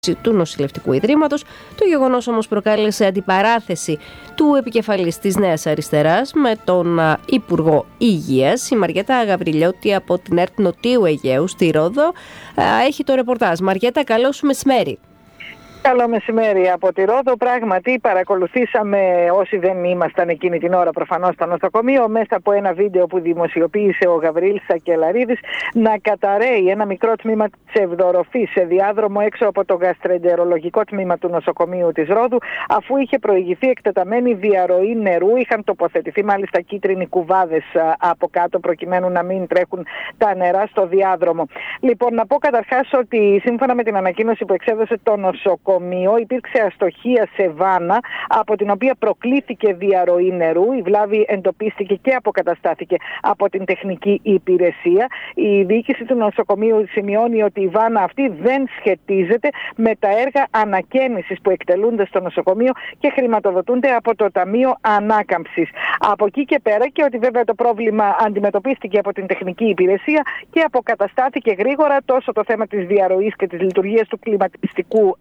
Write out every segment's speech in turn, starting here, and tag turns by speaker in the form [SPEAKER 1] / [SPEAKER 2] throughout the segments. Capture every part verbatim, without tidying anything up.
[SPEAKER 1] του Νοσηλευτικού Ιδρύματος. Το γεγονός όμως προκάλεσε αντιπαράθεση του επικεφαλής της Νέας Αριστεράς με τον Υπουργό Υγείας. Η Μαριέτα Γαβριλιώτη από την ΕΡΤ Νοτίου Αιγαίου στη Ρόδο έχει το ρεπορτάζ. Μαριέτα, καλό σου μεσημέρι.
[SPEAKER 2] Καλό μεσημέρι από τη Ρόδο. Πράγματι, παρακολουθήσαμε όσοι δεν ήμασταν εκείνη την ώρα προφανώς στο νοσοκομείο, μέσα από ένα βίντεο που δημοσιοποίησε ο Γαβριήλ Σακελαρίδης, να καταραίει ένα μικρό τμήμα ψευδορροφής σε διάδρομο έξω από το γαστρεντερολογικό τμήμα του νοσοκομείου της Ρόδου, αφού είχε προηγηθεί εκτεταμένη διαρροή νερού. Είχαν τοποθετηθεί μάλιστα κίτρινοι κουβάδες από κάτω, προκειμένου να μην τρέχουν τα νερά στο διάδρομο. Λοιπόν, να πω καταρχάς ότι σύμφωνα με την ανακοίνωση που εξέδωσε το νοσοκομείο, υπήρξε αστοχία σε βάνα, από την οποία προκλήθηκε διαρροή νερού. Η βλάβη εντοπίστηκε και αποκαταστάθηκε από την τεχνική υπηρεσία. Η διοίκηση του νοσοκομείου σημειώνει ότι η βάνα αυτή δεν σχετίζεται με τα έργα ανακαίνησης που εκτελούνται στο νοσοκομείο και χρηματοδοτούνται από το Ταμείο Ανάκαμψης. Από εκεί και πέρα, και ότι βέβαια το πρόβλημα αντιμετωπίστηκε από την τεχνική υπηρεσία και αποκαταστάθηκε γρήγορα τόσο το θέμα της διαρροής και της λειτουργίας του κλιματιστικού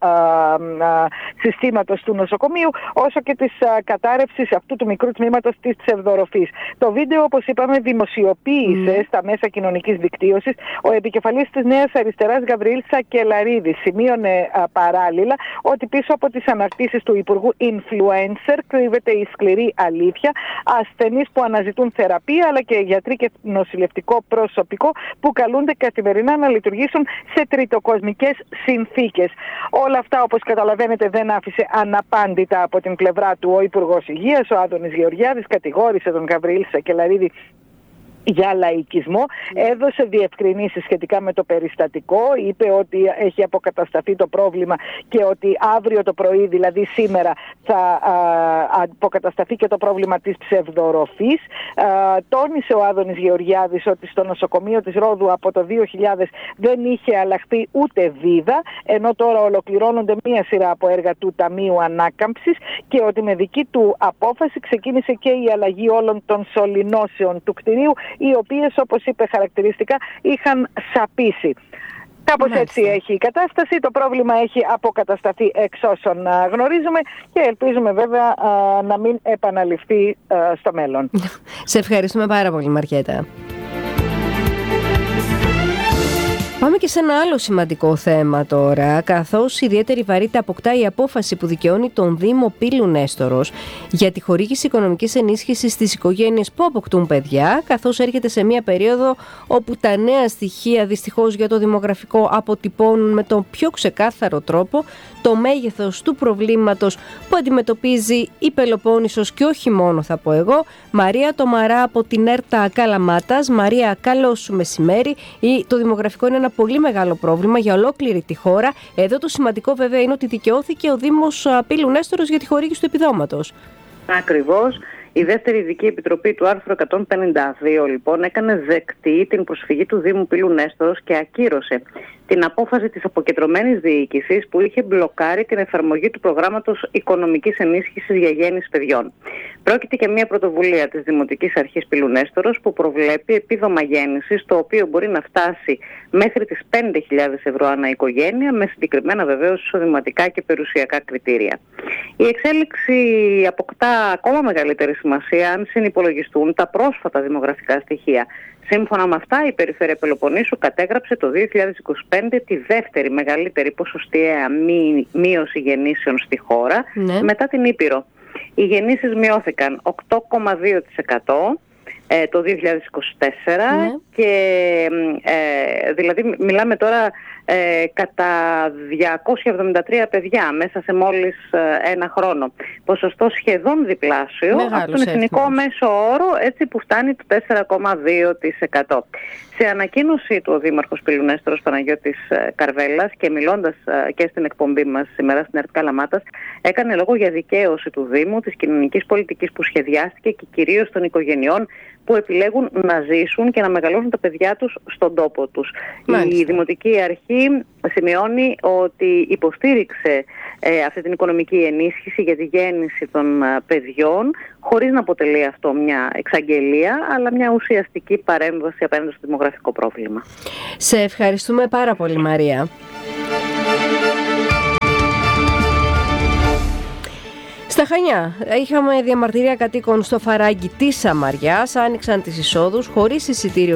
[SPEAKER 2] συστήματος του νοσοκομείου, όσο και της κατάρρευσης αυτού του μικρού τμήματος της ψευδορροφής. Το βίντεο, όπως είπαμε, δημοσιοποίησε mm. στα μέσα κοινωνικής δικτύωσης ο επικεφαλής της Νέας Αριστεράς Γαβριήλ Σακελαρίδης. Σημείωνε α, παράλληλα ότι πίσω από τις αναρτήσεις του Υπουργού Influencer κρύβεται η σκληρή αλήθεια. Ασθενείς που αναζητούν θεραπεία, αλλά και γιατροί και νοσηλευτικό προσωπικό που καλούνται καθημερινά να λειτουργήσουν σε τριτοκοσμικές συνθήκες. Όλα αυτά, όπως καταλαβαίνετε, δεν άφησε αναπάντητα από την πλευρά του ο Υπουργός Υγείας, ο Άδωνης Γεωργιάδης. Κατηγόρησε τον Γαβριήλ Σακελαρίδη για λαϊκισμό, έδωσε διευκρινήσεις σχετικά με το περιστατικό, είπε ότι έχει αποκατασταθεί το πρόβλημα και ότι αύριο το πρωί, δηλαδή σήμερα, θα α, αποκατασταθεί και το πρόβλημα της ψευδορροφής. Α, τόνισε ο Άδωνης Γεωργιάδης ότι στο νοσοκομείο της Ρόδου από το δύο χιλιάδες δεν είχε αλλάχθει ούτε βίδα, ενώ τώρα ολοκληρώνονται μία σειρά από έργα του Ταμείου Ανάκαμψης, και ότι με δική του απόφαση ξεκίνησε και η αλλαγή όλων των σωληνώσεων του κτηρίου, οι οποίες, όπως είπε χαρακτηριστικά, είχαν σαπίσει. Κάπως έτσι έχει η κατάσταση. Το πρόβλημα έχει αποκατασταθεί εξ όσων γνωρίζουμε και ελπίζουμε βέβαια να μην επαναληφθεί στο μέλλον.
[SPEAKER 1] Σε ευχαριστούμε πάρα πολύ, Μαριέτα. Πάμε και σε ένα άλλο σημαντικό θέμα τώρα, καθώς ιδιαίτερη βαρύτητα αποκτά η απόφαση που δικαιώνει τον Δήμο Πύλου Νέστορος για τη χορήγηση οικονομικής ενίσχυσης στις οικογένειες που αποκτούν παιδιά, καθώς έρχεται σε μια περίοδο όπου τα νέα στοιχεία δυστυχώς για το δημογραφικό αποτυπώνουν με τον πιο ξεκάθαρο τρόπο το μέγεθος του προβλήματος που αντιμετωπίζει η Πελοπόννησος, και όχι μόνο, θα πω εγώ. Μαρία Τομαρά από την ΕΡΤΑ Καλαμάτας. Μαρία, καλό σου μεσημέρι. Το δημογραφικό είναι ένα πολύ μεγάλο πρόβλημα για ολόκληρη τη χώρα. Εδώ το σημαντικό βέβαια είναι ότι δικαιώθηκε ο Δήμος Πύλου Νέστορος για τη χορήγηση του επιδόματος.
[SPEAKER 3] Ακριβώς. Η δεύτερη ειδική επιτροπή του άρθρου εκατόν πενήντα δύο λοιπόν έκανε δεκτή την προσφυγή του Δήμου Πύλου Νέστορος και ακύρωσε την απόφαση της αποκεντρωμένης διοίκησης που είχε μπλοκάρει την εφαρμογή του προγράμματος οικονομικής ενίσχυσης για γέννηση παιδιών. Πρόκειται για μια πρωτοβουλία της Δημοτικής Αρχής Πύλου Νέστορος που προβλέπει επίδομα γέννησης, το οποίο μπορεί να φτάσει μέχρι τις πέντε χιλιάδες ευρώ ανά οικογένεια, με συγκεκριμένα βεβαίως εισοδηματικά και περιουσιακά κριτήρια. Η εξέλιξη αποκτά ακόμα μεγαλύτερη σημασία αν συνυπολογιστούν τα πρόσφατα δημογραφικά στοιχεία. Σύμφωνα με αυτά, η Περιφέρεια Πελοποννήσου κατέγραψε το δύο χιλιάδες είκοσι πέντε τη δεύτερη μεγαλύτερη ποσοστιαία μείωση γεννήσεων στη χώρα, ναι, μετά την Ήπειρο. Οι γεννήσεις μειώθηκαν οκτώ κόμμα δύο τοις εκατό ε, το δύο χιλιάδες είκοσι τέσσερα, ναι, και ε, δηλαδή μιλάμε τώρα ε, κατά διακόσια εβδομήντα τρία παιδιά μέσα σε μόλις ε, ένα χρόνο. Ποσοστό σχεδόν διπλάσιο από τον εθνικό μέσο όρο, έτσι που φτάνει το τέσσερα κόμμα δύο τοις εκατό. Σε ανακοίνωση του ο Δήμαρχος Πύλου Νέστορος Παναγιώτης Καρβέλας, και μιλώντας και στην εκπομπή μας σήμερα στην ΕΡΤ Καλαμάτας, έκανε λόγο για δικαίωση του Δήμου, της κοινωνικής πολιτικής που σχεδιάστηκε και κυρίως των οικογενειών που επιλέγουν να ζήσουν και να μεγαλώσουν τα παιδιά τους στον τόπο τους. Μάλιστα. Η Δημοτική Αρχή σημειώνει ότι υποστήριξε ε, αυτή την οικονομική ενίσχυση για τη γέννηση των ε, παιδιών, χωρίς να αποτελεί αυτό μια εξαγγελία, αλλά μια ουσιαστική παρέμβαση απέναντι στο δημογραφικό πρόβλημα.
[SPEAKER 1] Σε ευχαριστούμε πάρα πολύ, Μαρία. Χανιά. Είχαμε διαμαρτυρία κατοίκων στο Φαράγγι της Σαμαριάς. Άνοιξαν τις εισόδους χωρίς εισιτήριο